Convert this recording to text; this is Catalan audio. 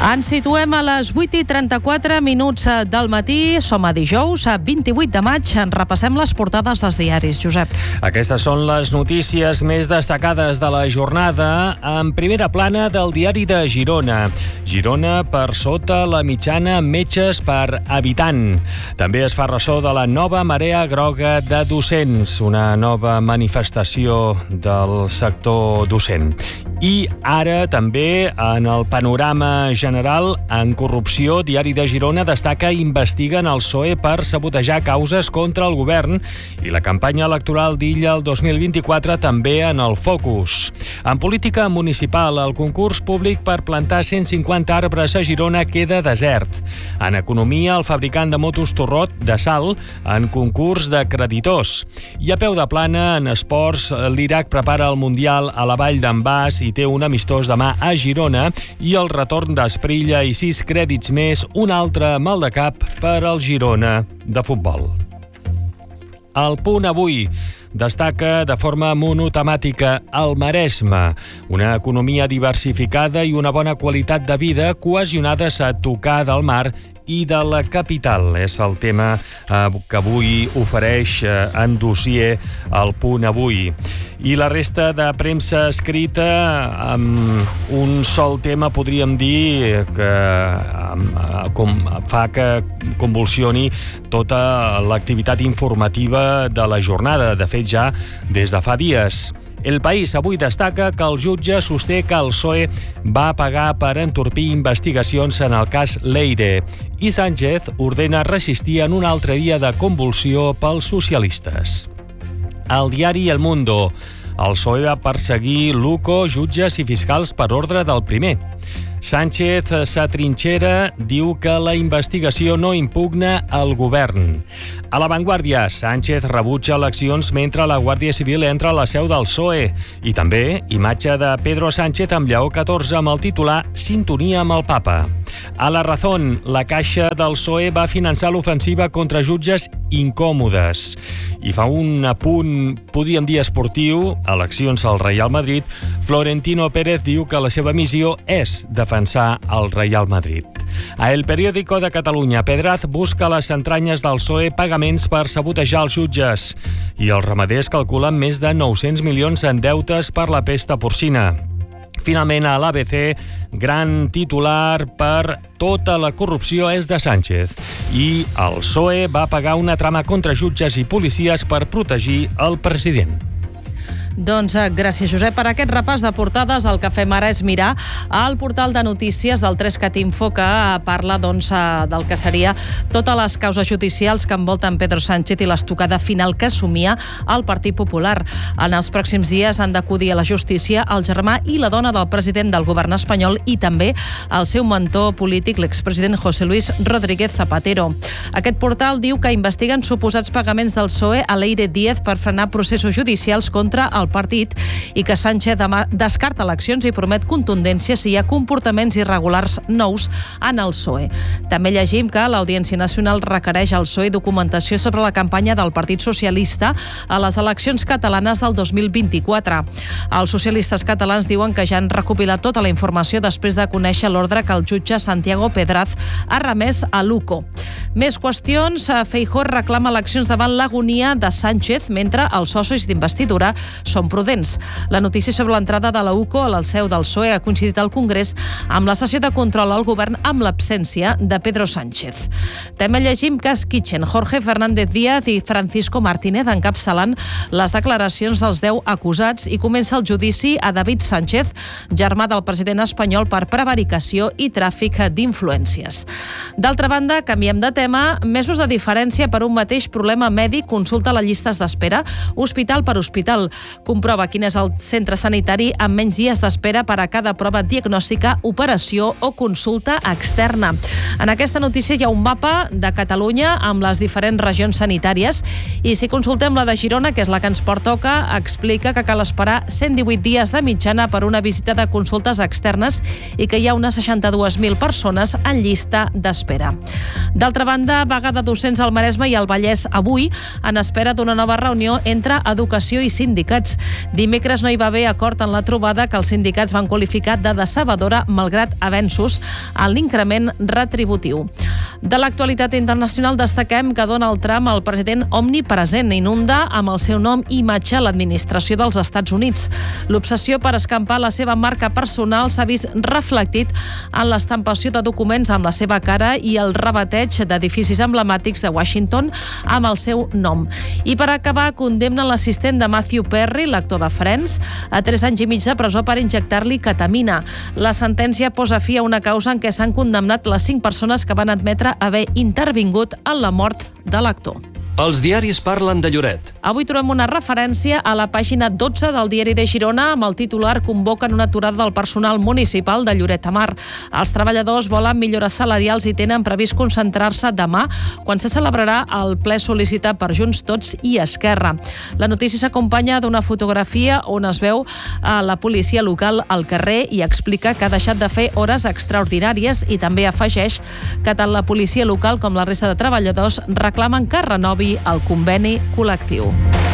Ens situem a les 8:34 del matí. Som a dijous, a 28 de maig. En repassem les portades dels diaris. Josep. Aquestes són les notícies més destacades de la jornada. En primera plana del diari de Girona. Girona per sota la mitjana en metges per habitant. També es fa ressò de la nova marea groga de docents, una nova manifestació del sector docent. I ara també en el panorama general en corrupció, Diari de Girona destaca investiguen el PSOE per sabotejar causes contra el govern i la campanya electoral d'Illa el 2024 també en el focus. En política municipal, el concurs públic per plantar 150 arbres a Girona queda desert. En economia, el fabricant de motos Torrot de Salt en concurs de creditors. I a peu de plana, en esports, l'Iraq prepara el Mundial a la Vall d'en Bas i té un amistós demà a Girona i el retorn d'Esprilla i 6 crèdits més, un altre mal de cap per al Girona de futbol. El Punt avui destaca de forma monotemàtica el Maresme, una economia diversificada i una bona qualitat de vida cohesionades a tocar del mar i de la capital. És el tema que avui ofereix en dossier el Punt avui. I la resta de premsa escrita amb un sol tema, podríem dir, que fa que convulsioni tota l'activitat informativa de la jornada. De fet, ja des de fa dies. El País avui destaca que el jutge sosté que el PSOE va pagar per entorpir investigacions en el cas Leire i Sánchez ordena resistir en un altre dia de convulsió pels socialistes. El diari El Mundo. El PSOE va perseguir Luco, jutges i fiscals per ordre del primer. Sánchez s'atrinxera, diu que la investigació no impugna el govern. A La Vanguardia, Sánchez rebutja eleccions mentre la Guàrdia Civil entra a la seu del PSOE. I també imatge de Pedro Sánchez amb Lleó XIV amb el titular Sintonia amb el Papa. A La Razón, la Caixa del PSOE va finançar l'ofensiva contra jutges incòmodes. I fa un apunt, podríem dir esportiu, eleccions al Real Madrid, Florentino Pérez diu que la seva missió és defensar el Real Madrid. A El Periódico de Catalunya, Pedraz busca les entranyes del PSOE pagaments per sabotejar els jutges i els ramaders calculen més de 900 milions en deutes per la pesta porcina. Finalment, a l'ABC, gran titular per tota la corrupció és de Sánchez i el PSOE va pagar una trama contra jutges i policies per protegir el president. Doncs gràcies, Josep. Per aquest repàs de portades, el que fem ara és mirar al portal de notícies del 3catinfo que parla del que seria totes les causes judicials que envolten Pedro Sánchez i l'estocada final que assumia el Partit Popular. En els pròxims dies han d'acudir a la justícia el germà i la dona del president del govern espanyol i també el seu mentor polític, l'expresident José Luis Rodríguez Zapatero. Aquest portal diu que investiguen suposats pagaments del PSOE a Leire Díez per frenar processos judicials contra el partit i que Sánchez descarta eleccions i promet contundència si hi ha comportaments irregulars nous en el PSOE. També llegim que l'Audiència Nacional requereix al PSOE documentació sobre la campanya del Partit Socialista a les eleccions catalanes del 2024. Els socialistes catalans diuen que ja han recopilat tota la informació després de conèixer l'ordre que el jutge Santiago Pedraz ha remès a Luco. Més qüestions. Feijóo reclama eleccions davant l'agonia de Sánchez mentre els socis d'investidura són prudents. La notícia sobre l'entrada de la UCO a la seu del PSOE ha coincidit al Congrés amb la sessió de control al govern amb l'absència de Pedro Sánchez. També llegim que Kitchen, Jorge Fernández Díaz i Francisco Martínez encapçalant les declaracions dels 10 acusats i comença el judici a David Sánchez, germà del president espanyol per prevaricació i tràfic d'influències. D'altra banda, canviem de tema, mesos de diferència per un mateix problema mèdic, consulta les llistes d'espera, hospital per hospital. Comprova quin és el centre sanitari amb menys dies d'espera per a cada prova diagnòstica, operació o consulta externa. En aquesta notícia hi ha un mapa de Catalunya amb les diferents regions sanitàries i si consultem la de Girona, que és la que ens pertoca, explica que cal esperar 118 dies de mitjana per una visita de consultes externes i que hi ha unes 62.000 persones en llista d'espera. D'altra banda, vaga de docents al Maresme i al Vallès avui en espera d'una nova reunió entre educació i sindicats. Units. Dimecres no hi va haver acord en la trobada que els sindicats van qualificar de decebedora malgrat avenços en l'increment retributiu. De l'actualitat internacional destaquem que Donald Trump, el president omnipresent, inunda amb el seu nom i imatge l'administració dels Estats Units. L'obsessió per escampar la seva marca personal s'ha vist reflectit en l'estampació de documents amb la seva cara i el rebateig d'edificis emblemàtics de Washington amb el seu nom. I per acabar, condemnen l'assistent de Matthew Perry, l'actor de Friends, a 3 anys i mig de presó per injectar-li ketamina. La sentència posa fi a una causa en què s'han condemnat les 5 persones que van admetre haver intervingut en la mort de l'actor. Els diaris parlen de Lloret. Avui trobem una referència a la pàgina 12 del Diari de Girona amb el titular "Convoquen una aturada del personal municipal de Lloret de Mar". Els treballadors volen millores salarials i tenen previst concentrar-se demà quan se celebrarà el ple sol·licitat per Junts, Tots i Esquerra. La notícia s'acompanya d'una fotografia on es veu la policia local al carrer i explica que ha deixat de fer hores extraordinàries i també afegeix que tant la policia local com la resta de treballadors reclamen que renovi el conveni col·lectiu.